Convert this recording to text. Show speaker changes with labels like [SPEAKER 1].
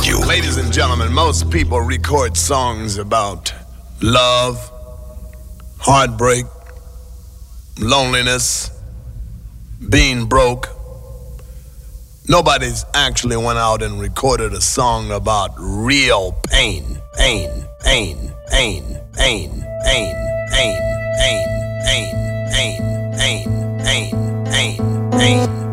[SPEAKER 1] Radio.
[SPEAKER 2] Ladies and gentlemen, most people record songs about love, heartbreak, loneliness, being broke. Nobody's actually went out and recorded a song about real pain, pain, pain, pain, pain, pain, pain, pain, pain, pain, pain, pain, pain, pain.